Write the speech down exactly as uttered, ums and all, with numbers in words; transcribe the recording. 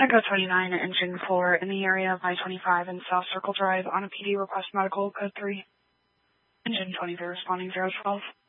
Echo twenty-nine, engine four, in the area of I twenty-five and South Circle Drive on a P D request medical code three. Engine twenty-three responding zero twelve.